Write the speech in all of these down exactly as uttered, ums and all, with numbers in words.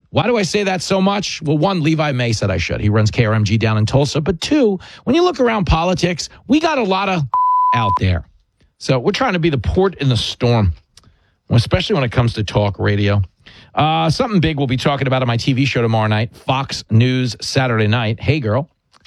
Why do I say that so much? Well, one, Levi May said I should. He runs K R M G down in Tulsa. But two, when you look around politics, we got a lot of out there. So we're trying to be the port in the storm, especially when it comes to talk radio. Uh, something big we'll be talking about on my T V show tomorrow night, Fox News Saturday night. Hey, girl,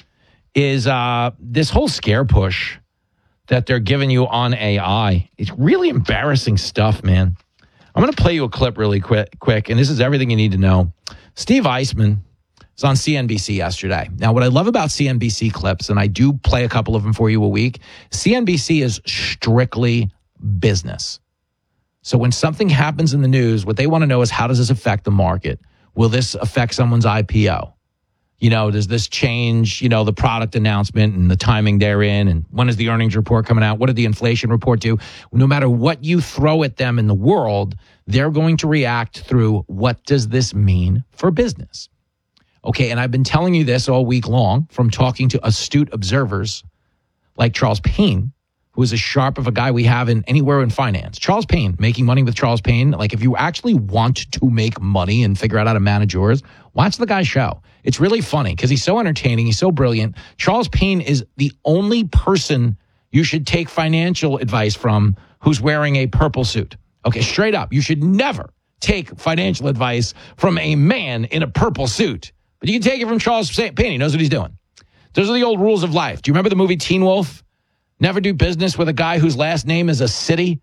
is uh, this whole scare push that they're giving you on A I. It's really embarrassing stuff, man. I'm going to play you a clip really quick, quick, and this is everything you need to know. Steve Eisman was on C N B C yesterday. Now, what I love about C N B C clips, and I do play a couple of them for you a week, C N B C is strictly business. So when something happens in the news, what they want to know is, how does this affect the market? Will this affect someone's I P O? You know, does this change, you know, the product announcement and the timing therein? And when is the earnings report coming out? What did the inflation report do? No matter what you throw at them in the world, they're going to react through, what does this mean for business? Okay, and I've been telling you this all week long from talking to astute observers like Charles Payne, who is as sharp of a guy we have in anywhere in finance. Charles Payne, Making Money with Charles Payne. Like, if you actually want to make money and figure out how to manage yours, watch the guy's show. It's really funny because he's so entertaining. He's so brilliant. Charles Payne is the only person you should take financial advice from who's wearing a purple suit. Okay, straight up. You should never take financial advice from a man in a purple suit. But you can take it from Charles Payne. He knows what he's doing. Those are the old rules of life. Do you remember the movie Teen Wolf? Never do business with a guy whose last name is a city.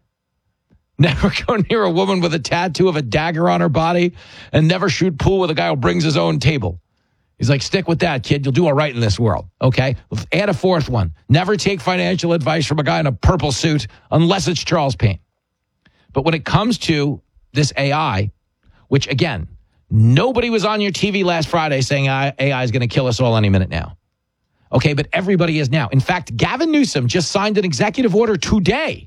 Never go near a woman with a tattoo of a dagger on her body. And never shoot pool with a guy who brings his own table. He's like, stick with that, kid. You'll do all right in this world, okay? Add a fourth one. Never take financial advice from a guy in a purple suit unless it's Charles Payne. But when it comes to this A I, which, again, nobody was on your T V last Friday saying A I is going to kill us all any minute now. Okay, but everybody is now. In fact, Gavin Newsom just signed an executive order today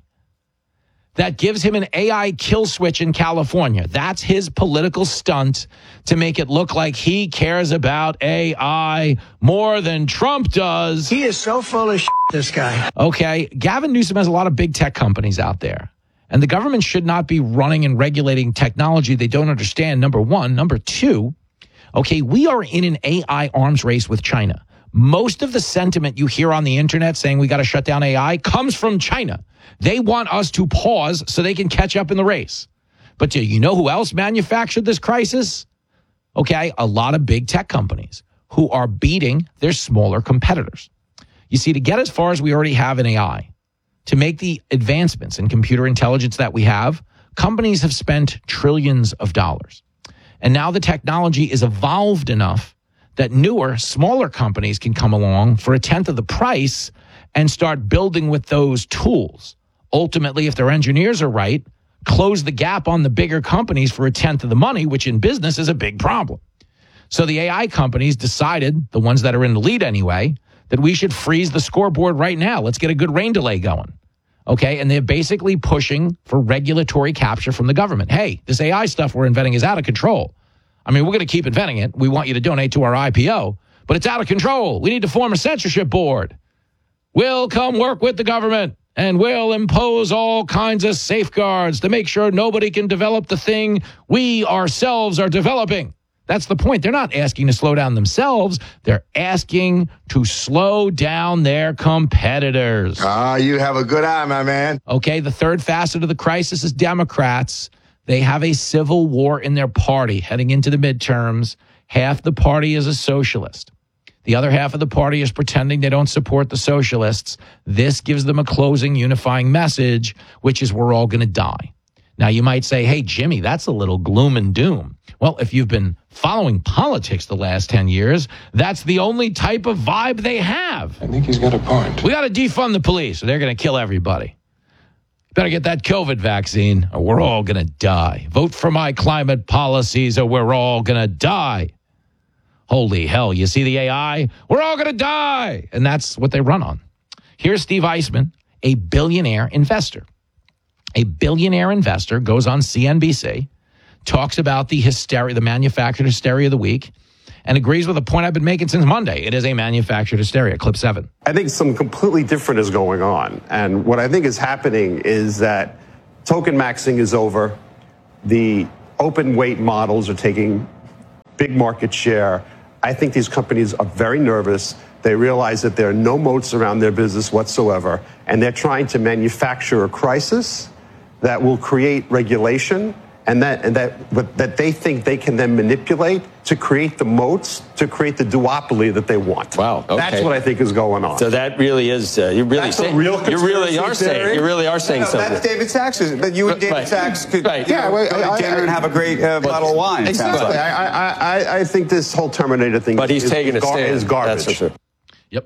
that gives him an A I kill switch in California. That's his political stunt to make it look like he cares about A I more than Trump does. He is so full of shit, this guy. Okay, Gavin Newsom has a lot of big tech companies out there. And the government should not be running and regulating technology they don't understand, number one. Number two, okay, we are in an A I arms race with China. Most of the sentiment you hear on the internet saying we got to shut down A I comes from China. They want us to pause so they can catch up in the race. But do you know who else manufactured this crisis? Okay, a lot of big tech companies who are beating their smaller competitors. You see, to get as far as we already have in A I, to make the advancements in computer intelligence that we have, companies have spent trillions of dollars. And now the technology is evolved enough that newer, smaller companies can come along for a tenth of the price and start building with those tools. Ultimately, if their engineers are right, close the gap on the bigger companies for a tenth of the money, which in business is a big problem. So the A I companies decided, the ones that are in the lead anyway, that we should freeze the scoreboard right now. Let's get a good rain delay going. Okay, and they're basically pushing for regulatory capture from the government. Hey, this A I stuff we're inventing is out of control. I mean, we're going to keep inventing it. We want you to donate to our I P O, but it's out of control. We need to form a censorship board. We'll come work with the government and we'll impose all kinds of safeguards to make sure nobody can develop the thing we ourselves are developing. That's the point. They're not asking to slow down themselves. They're asking to slow down their competitors. Ah, you have a good eye, my man. Okay, the third facet of the crisis is Democrats. They have a civil war in their party heading into the midterms. Half the party is a socialist. The other half of the party is pretending they don't support the socialists. This gives them a closing, unifying message, which is we're all going to die. Now, you might say, hey, Jimmy, that's a little gloom and doom. Well, if you've been following politics the last ten years, that's the only type of vibe they have. I think he's got a point. We got to defund the police, or they're going to kill everybody. Better get that COVID vaccine, or we're all going to die. Vote for my climate policies, or we're all going to die. Holy hell, you see the A I? We're all going to die. And that's what they run on. Here's Steve Eisman, a billionaire investor. A billionaire investor goes on C N B C, talks about the hysteria, the manufactured hysteria of the week, and agrees with a point I've been making since Monday. It is a manufactured hysteria. Clip seven. I think something completely different is going on. And what I think is happening is that token maxing is over. The open weight models are taking big market share. I think these companies are very nervous. They realize that there are no moats around their business whatsoever, and they're trying to manufacture a crisis that will create regulation, and that and that but that they think they can then manipulate to create the moats, to create the duopoly that they want. Wow, okay. That's what I think is going on. So that really is uh, you really that's say, a real you really are theory. saying you really are saying no, something. That's David Sachs. But you and David right. Sachs could right. yeah, well, go to I, dinner I, and have a great uh, bottle of wine. Exactly. Like. I, I I I think this whole Terminator thing. But he's is, taking is, a gar- stand. is garbage. That's for sure. Yep.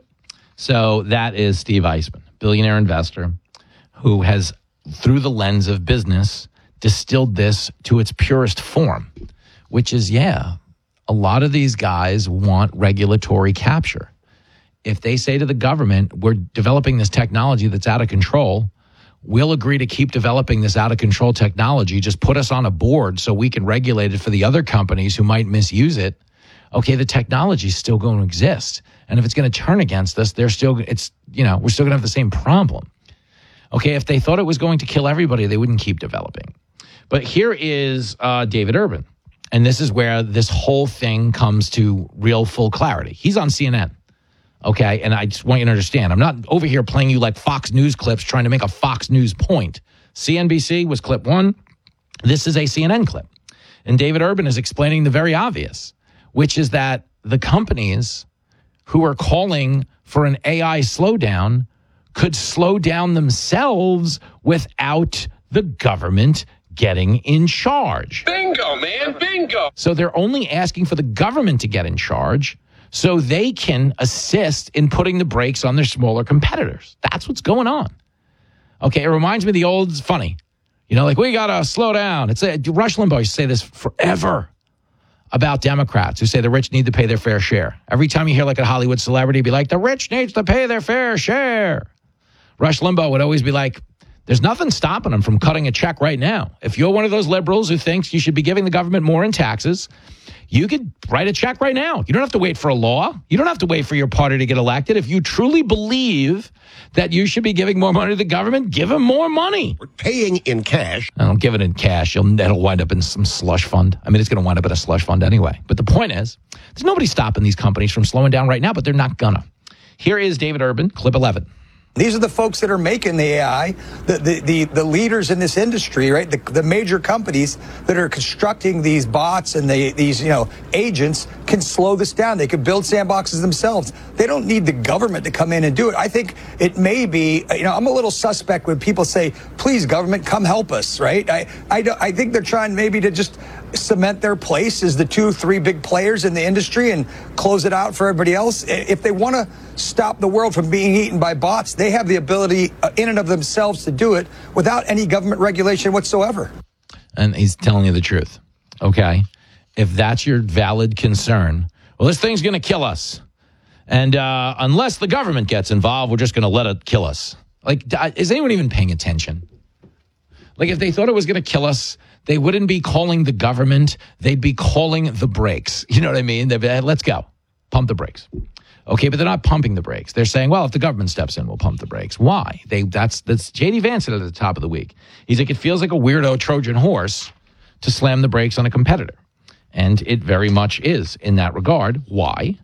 So that is Steve Eisman, billionaire investor, who has, through the lens of business, distilled this to its purest form, which is, yeah, a lot of these guys want regulatory capture. If they say to the government, we're developing this technology that's out of control, we'll agree to keep developing this out of control technology, just put us on a board so we can regulate it for the other companies who might misuse it. Okay, the technology is still going to exist. And if it's going to turn against us, they're still, it's, you know, we're still going to have the same problem. Okay, if they thought it was going to kill everybody, they wouldn't keep developing. But here is uh, David Urban. And this is where this whole thing comes to real full clarity. He's on C N N. Okay, and I just want you to understand, I'm not over here playing you like Fox News clips trying to make a Fox News point. C N B C was clip one. This is a C N N clip. And David Urban is explaining the very obvious, which is that the companies who are calling for an A I slowdown could slow down themselves without the government getting in charge. Bingo, man, bingo. So they're only asking for the government to get in charge so they can assist in putting the brakes on their smaller competitors. That's what's going on. Okay, it reminds me of the old, it's funny, you know, like, we got to slow down. It's a, Rush Limbaugh used to say this forever about Democrats who say the rich need to pay their fair share. Every time you hear like a Hollywood celebrity be like, the rich needs to pay their fair share. Rush Limbaugh would always be like, there's nothing stopping them from cutting a check right now. If you're one of those liberals who thinks you should be giving the government more in taxes, you could write a check right now. You don't have to wait for a law. You don't have to wait for your party to get elected. If you truly believe that you should be giving more money to the government, give them more money. We're paying in cash. I don't give it in cash. You'll, that'll wind up in some slush fund. I mean, it's going to wind up in a slush fund anyway. But the point is, there's nobody stopping these companies from slowing down right now, but they're not gonna. Here is David Urban, clip eleven. These are the folks that are making the A I, the the the, the leaders in this industry, right? The, the major companies that are constructing these bots and the, these, you know, agents can slow this down. They could build sandboxes themselves. They don't need the government to come in and do it. I think it may be, you know, I'm a little suspect when people say, please, government, come help us, right? I, I, don't, I think they're trying maybe to just cement their place as the two, three big players in the industry and close it out for everybody else. If they want to stop the world from being eaten by bots, they have the ability uh, in and of themselves to do it without any government regulation whatsoever. And he's telling you the truth. Okay. If that's your valid concern, well, this thing's going to kill us. And uh, unless the government gets involved, we're just going to let it kill us. Like, is anyone even paying attention? Like, if they thought it was going to kill us, they wouldn't be calling the government. They'd be calling the brakes. You know what I mean? They'd be like, let's go. Pump the brakes. Okay, but they're not pumping the brakes. They're saying, well, if the government steps in, we'll pump the brakes. Why? They that's that's J D Vance said at the top of the week. He's like, it feels like a weirdo Trojan horse to slam the brakes on a competitor. And it very much is in that regard. Why?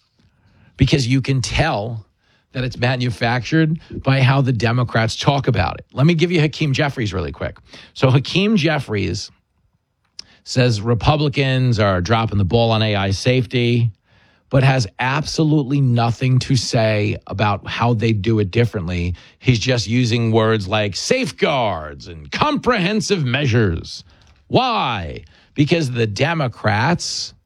Because you can tell that it's manufactured by how the Democrats talk about it. Let me give you Hakeem Jeffries really quick. So Hakeem Jeffries says Republicans are dropping the ball on A I safety, but has absolutely nothing to say about how they do it differently. He's just using words like safeguards and comprehensive measures. Why? Because the Democrats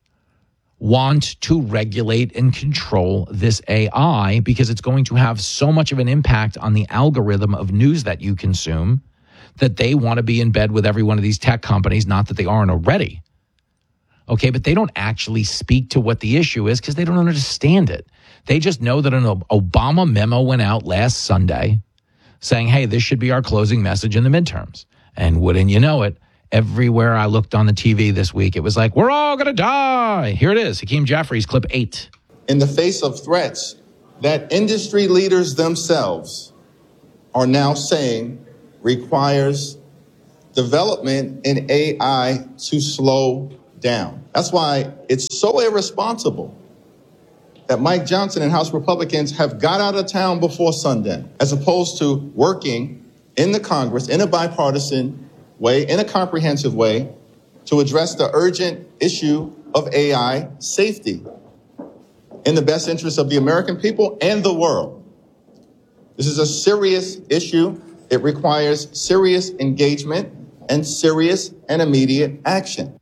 want to regulate and control this A I because it's going to have so much of an impact on the algorithm of news that you consume that they want to be in bed with every one of these tech companies, not that they aren't already. Okay, but they don't actually speak to what the issue is because they don't understand it. They just know that an Obama memo went out last Sunday saying, hey, this should be our closing message in the midterms. And wouldn't you know it, everywhere I looked on the T V this week, it was like, we're all going to die. Here it is, Hakeem Jeffries, clip eight. In the face of threats that industry leaders themselves are now saying requires development in A I to slow down. That's why it's so irresponsible that Mike Johnson and House Republicans have got out of town before sundown, as opposed to working in the Congress in a bipartisan way, in a comprehensive way, to address the urgent issue of A I safety in the best interest of the American people and the world. This is a serious issue. It requires serious engagement and serious and immediate action.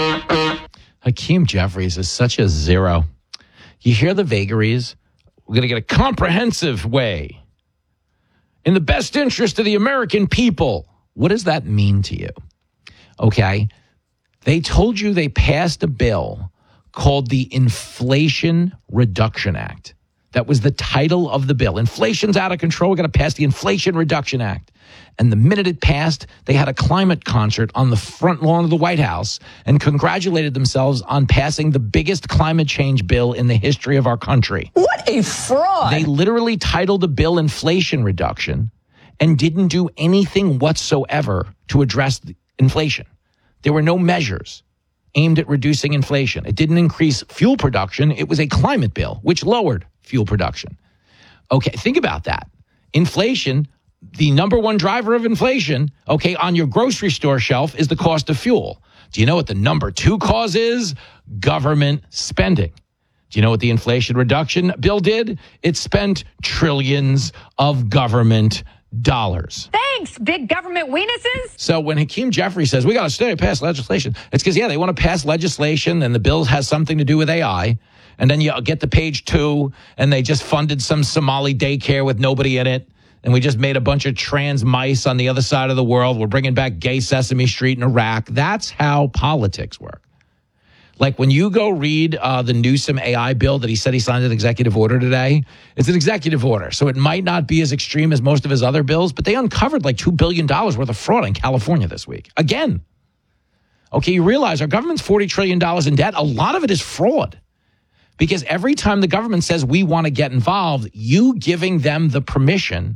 Hakeem Jeffries is such a zero. You hear the vagaries. We're going to get a comprehensive way in the best interest of the American people. What does that mean to you? Okay. They told you they passed a bill called the Inflation Reduction Act. That was the title of the bill. Inflation's out of control. We're going to pass the Inflation Reduction Act. And the minute it passed, they had a climate concert on the front lawn of the White House and congratulated themselves on passing the biggest climate change bill in the history of our country. What a fraud! They literally titled the bill Inflation Reduction and didn't do anything whatsoever to address the inflation. There were no measures aimed at reducing inflation. It didn't increase fuel production. It was a climate bill, which lowered fuel production. Okay, think about that. Inflation, the number one driver of inflation, okay, on your grocery store shelf is the cost of fuel. Do you know what the number two cause is? Government spending. Do you know what the Inflation Reduction Bill did? It spent trillions of government dollars. Thanks, big government weenuses. So when Hakeem Jeffries says, we got to stay pass legislation, it's because, yeah, they want to pass legislation and the bill has something to do with A I. And then you get to page two and they just funded some Somali daycare with nobody in it. And we just made a bunch of trans mice on the other side of the world. We're bringing back gay Sesame Street in Iraq. That's how politics work. Like when you go read uh, the Newsom A I bill that he said he signed an executive order today, it's an executive order. So it might not be as extreme as most of his other bills, but they uncovered like two billion dollars worth of fraud in California this week. Again. Okay, you realize our government's forty trillion dollars in debt. A lot of it is fraud. Because every time the government says we want to get involved, you giving them the permission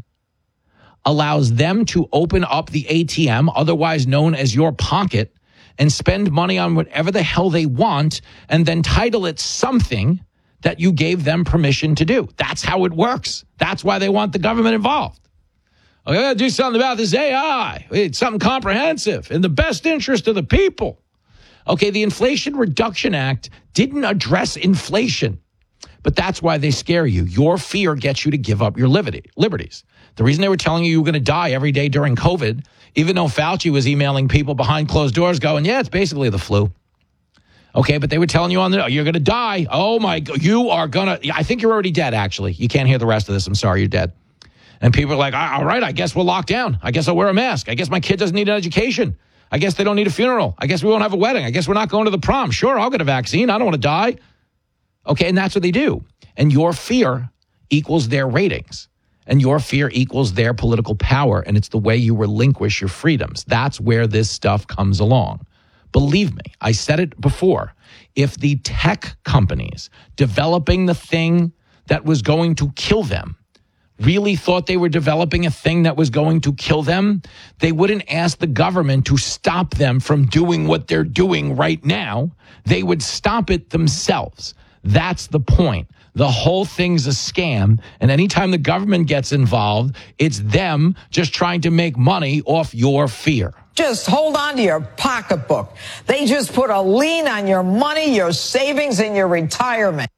allows them to open up the A T M, otherwise known as your pocket, and spend money on whatever the hell they want and then title it something that you gave them permission to do. That's how it works. That's why they want the government involved. Okay, we got to do something about this A I. It's something comprehensive in the best interest of the people. Okay, the Inflation Reduction Act didn't address inflation, but that's why they scare you. Your fear gets you to give up your liberty, liberties. The reason they were telling you you were going to die every day during COVID, even though Fauci was emailing people behind closed doors going, yeah, it's basically the flu. Okay, but they were telling you on the, you're going to die. Oh my God, you are going to, I think you're already dead, actually. You can't hear the rest of this. I'm sorry, you're dead. And people are like, all right, I guess we'll lock down. I guess I'll wear a mask. I guess my kid doesn't need an education. I guess they don't need a funeral. I guess we won't have a wedding. I guess we're not going to the prom. Sure, I'll get a vaccine. I don't want to die. Okay, and that's what they do. And your fear equals their ratings. And your fear equals their political power. And it's the way you relinquish your freedoms. That's where this stuff comes along. Believe me, I said it before. If the tech companies developing the thing that was going to kill them really thought they were developing a thing that was going to kill them, they wouldn't ask the government to stop them from doing what they're doing right now. They would stop it themselves. That's the point. The whole thing's a scam. And anytime the government gets involved, it's them just trying to make money off your fear. Just hold on to your pocketbook. They just put a lien on your money, your savings, and your retirement.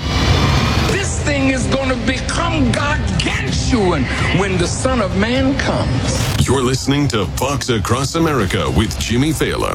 This thing is going to become gargantuan when the Son of Man comes. You're listening to Fox Across America with Jimmy Thaler.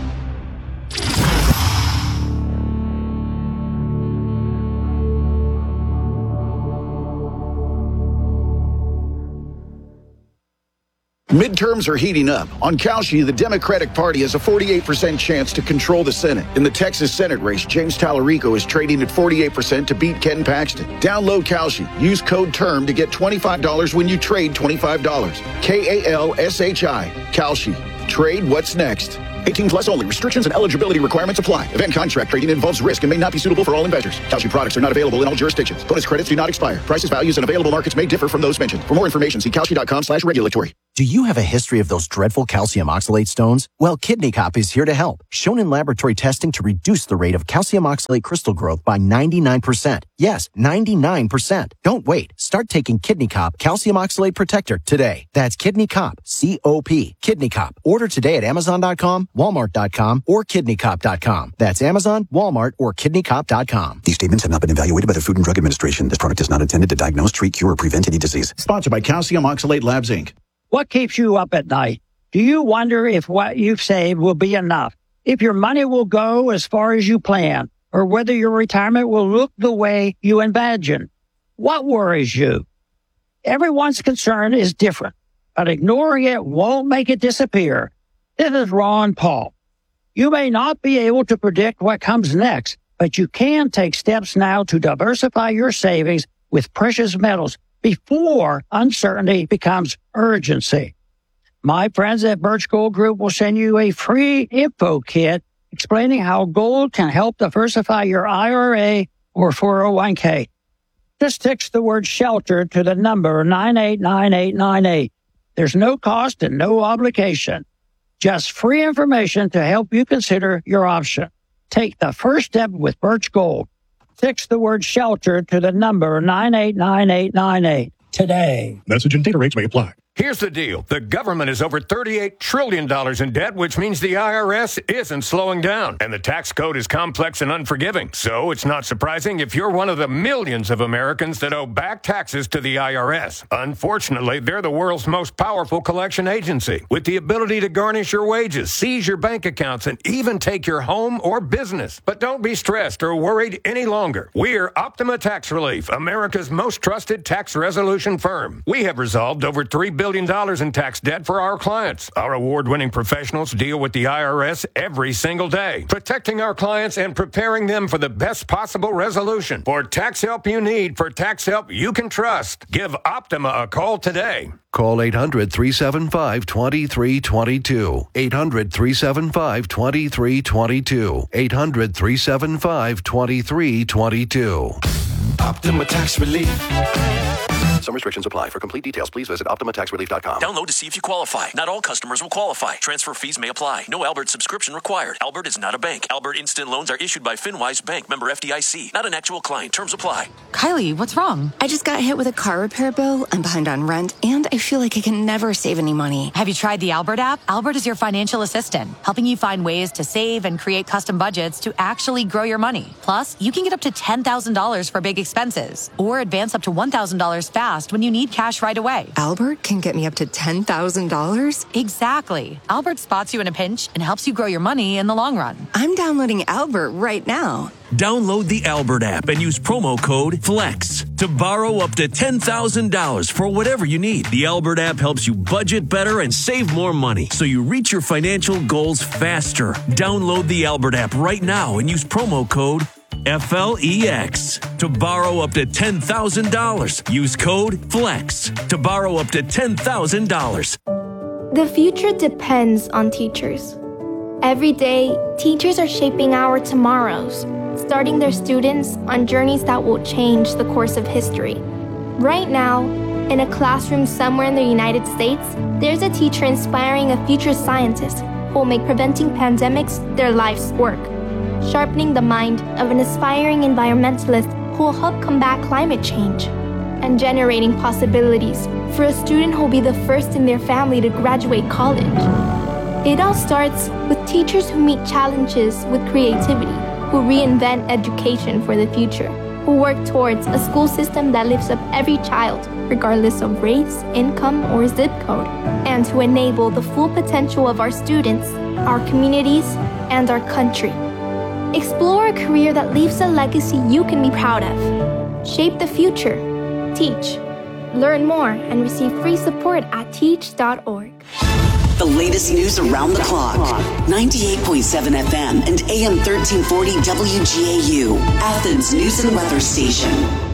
Midterms are heating up. On Kalshi, the Democratic Party has a forty-eight percent chance to control the Senate. In the Texas Senate race, James Tallarico is trading at forty-eight percent to beat Ken Paxton. Download Kalshi. Use code TERM to get twenty-five dollars when you trade twenty-five dollars. K A L S H I. Kalshi. Trade what's next. eighteen plus only. Restrictions and eligibility requirements apply. Event contract trading involves risk and may not be suitable for all investors. Kalshi products are not available in all jurisdictions. Bonus credits do not expire. Prices, values, and available markets may differ from those mentioned. For more information, see Kalshi dot com slash regulatory. Do you have a history of those dreadful calcium oxalate stones? Well, Kidney Cop is here to help. Shown in laboratory testing to reduce the rate of calcium oxalate crystal growth by ninety-nine percent. Yes, ninety-nine percent. Don't wait. Start taking Kidney Cop Calcium Oxalate Protector today. That's Kidney Cop, C O P. Kidney Cop. Order today at Amazon dot com, Walmart dot com, or Kidney Cop dot com. That's Amazon, Walmart, or Kidney Cop dot com. These statements have not been evaluated by the Food and Drug Administration. This product is not intended to diagnose, treat, cure, or prevent any disease. Sponsored by Calcium Oxalate Labs, Incorporated. What keeps you up at night? Do you wonder if what you've saved will be enough? If your money will go as far as you plan? Or whether your retirement will look the way you imagine? What worries you? Everyone's concern is different, but ignoring it won't make it disappear. This is Ron Paul. You may not be able to predict what comes next, but you can take steps now to diversify your savings with precious metals before uncertainty becomes urgency. My friends at Birch Gold Group will send you a free info kit explaining how gold can help diversify your I R A or four oh one k. Just text the word shelter to the number nine eight nine eight nine eight. There's no cost and no obligation. Just free information to help you consider your option. Take the first step with Birch Gold. Text the word shelter to the number nine eight nine eight nine eight today. Message and data rates may apply. Here's the deal. The government is over thirty-eight trillion dollars in debt, which means the I R S isn't slowing down. And the tax code is complex and unforgiving. So it's not surprising if you're one of the millions of Americans that owe back taxes to the I R S. Unfortunately, they're the world's most powerful collection agency, with the ability to garnish your wages, seize your bank accounts, and even take your home or business. But don't be stressed or worried any longer. We're Optima Tax Relief, America's most trusted tax resolution firm. We have resolved over three billion dollars in tax debt for our clients. Our award-winning professionals deal with the I R S every single day, protecting our clients and preparing them for the best possible resolution. For tax help you need, for tax help you can trust, give Optima a call today. Call eight hundred, three seven five, two three two two. eight hundred, three seven five, two three two two. eight hundred, three seven five, two three two two. Optima Tax Relief. Some restrictions apply. For complete details, please visit Optima Tax Relief dot com. Download to see if you qualify. Not all customers will qualify. Transfer fees may apply. No Albert subscription required. Albert is not a bank. Albert Instant Loans are issued by FinWise Bank, member F D I C. Not an actual client. Terms apply. Kylie, what's wrong? I just got hit with a car repair bill. I'm behind on rent, and I feel like I can never save any money. Have you tried the Albert app? Albert is your financial assistant, helping you find ways to save and create custom budgets to actually grow your money. Plus, you can get up to ten thousand dollars for big expenses, or advance up to one thousand dollars fast when you need cash right away. Albert can get me up to ten thousand dollars? Exactly. Albert spots you in a pinch and helps you grow your money in the long run. I'm downloading Albert right now. Download the Albert app and use promo code FLEX to borrow up to ten thousand dollars for whatever you need. The Albert app helps you budget better and save more money so you reach your financial goals faster. Download the Albert app right now and use promo code F L E X to borrow up to ten thousand dollars. Use code FLEX to borrow up to ten thousand dollars. The future depends on teachers. Every day, teachers are shaping our tomorrows, starting their students on journeys that will change the course of history. Right now, in a classroom somewhere in the United States, there's a teacher inspiring a future scientist who will make preventing pandemics their life's work, sharpening the mind of an aspiring environmentalist who will help combat climate change, and generating possibilities for a student who will be the first in their family to graduate college. It all starts with teachers who meet challenges with creativity, who reinvent education for the future, who work towards a school system that lifts up every child, regardless of race, income, or zip code, and who enable the full potential of our students, our communities, and our country. Explore a career that leaves a legacy you can be proud of. Shape the future. Teach. Learn more and receive free support at teach dot org. The latest news around the clock. ninety-eight point seven F M and A M thirteen forty W G A U. Athens News and Weather Station.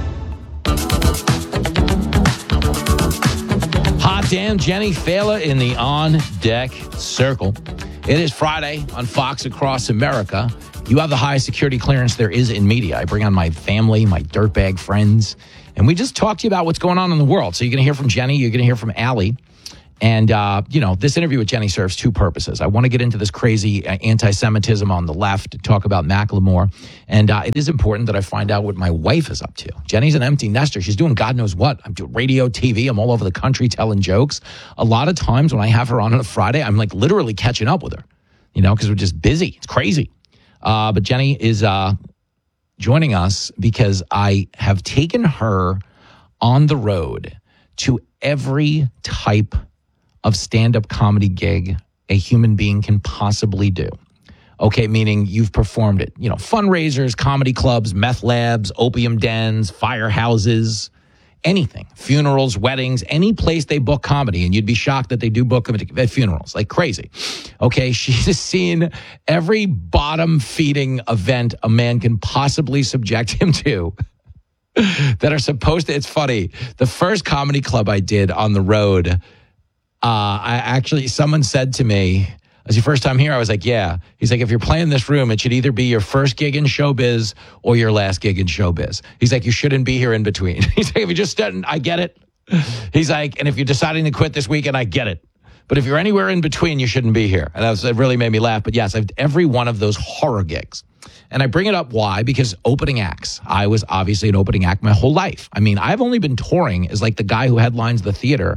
Hot damn Jenny Fela in the on-deck circle. It is Friday on Fox Across America. You have the highest security clearance there is in media. I bring on my family, my dirtbag friends, and we just talk to you about what's going on in the world. So you're going to hear from Jenny, you're going to hear from Allie, And, uh, you know, this interview with Jenny serves two purposes. I want to get into this crazy uh, anti-Semitism on the left, talk about Macklemore. And uh, it is important that I find out what my wife is up to. Jenny's an empty nester. She's doing God knows what. I'm doing radio, T V. I'm all over the country telling jokes. A lot of times when I have her on on a Friday, I'm like literally catching up with her, you know, because we're just busy. It's crazy. Uh, but Jenny is uh, joining us because I have taken her on the road to every type of stand-up comedy gig a human being can possibly do. Okay, meaning you've performed it. You know, fundraisers, comedy clubs, meth labs, opium dens, firehouses, anything. Funerals, weddings, any place they book comedy. And you'd be shocked that they do book them at funerals, like crazy. Okay, she's seen every bottom-feeding event a man can possibly subject him to that are supposed to, it's funny. The first comedy club I did on the road, Uh, I actually, someone said to me, "As your first time here?" I was like, "Yeah." He's like, "If you're playing this room, it should either be your first gig in showbiz or your last gig in showbiz." He's like, "You shouldn't be here in between." He's like, "If you just didn't, I get it." He's like, "And if you're deciding to quit this weekend, I get it. But if you're anywhere in between, you shouldn't be here." And that was, it really made me laugh. But yes, I've every one of those horror gigs. And I bring it up, why? Because opening acts. I was obviously an opening act my whole life. I mean, I've only been touring as like the guy who headlines the theater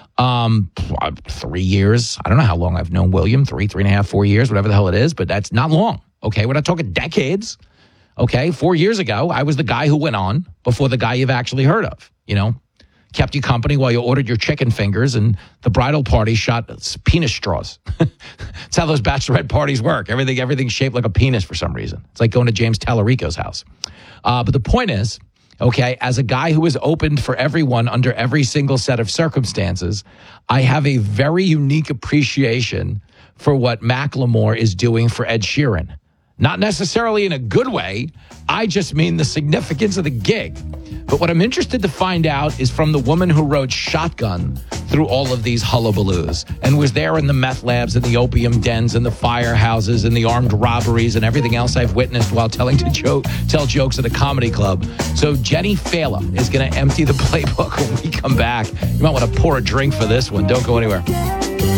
Um, three years. I don't know how long I've known William. Three, three and a half, four years, whatever the hell it is. But that's not long. Okay, we're not talking decades. Okay, four years ago, I was the guy who went on before the guy you've actually heard of. You know, kept you company while you ordered your chicken fingers, and the bridal party shot penis straws. That's how those bachelorette parties work. Everything, everything's shaped like a penis for some reason. It's like going to James Tallarico's house. Uh, but the point is, okay, as a guy who has opened for everyone under every single set of circumstances, I have a very unique appreciation for what Macklemore is doing for Ed Sheeran. Not necessarily in a good way. I just mean the significance of the gig. But what I'm interested to find out is from the woman who rode shotgun through all of these hullabaloos and was there in the meth labs and the opium dens and the firehouses and the armed robberies and everything else I've witnessed while telling to joke, tell jokes at a comedy club. So Jenny Fela is going to empty the playbook when we come back. You might want to pour a drink for this one. Don't go anywhere.